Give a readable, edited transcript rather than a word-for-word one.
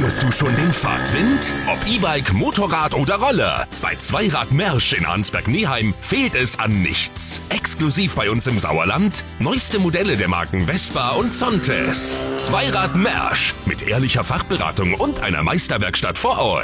Spürst du schon den Fahrtwind? Ob E-Bike, Motorrad oder Roller. Bei Zweirad Mersch in Arnsberg-Neheim fehlt es an nichts. Exklusiv bei uns im Sauerland. Neueste Modelle der Marken Vespa und Zontes. Zweirad Mersch. Mit ehrlicher Fachberatung und einer Meisterwerkstatt vor Ort.